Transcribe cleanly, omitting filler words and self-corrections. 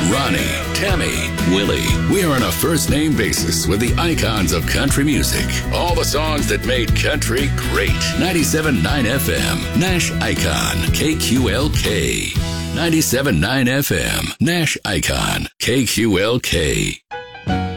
Ronnie, Tammy, Willie. We are on a first-name basis with the icons of country music. All the songs that made country great. 97.9 FM, Nash Icon, KQLK. 97.9 FM, Nash Icon, KQLK.